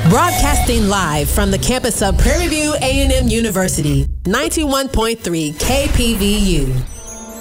Broadcasting live from the campus of Prairie View A&M University, 91.3 KPVU.